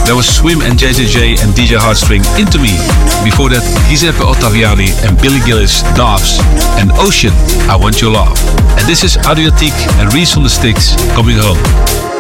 That was Swim and JJJ and DJ Heartstring, Into Me. Before that, Giuseppe Ottaviani and Billy Gillis, Doves, and Ocean, I Want Your Love. And this is Adriatique and Reese on the Sticks, Coming Home.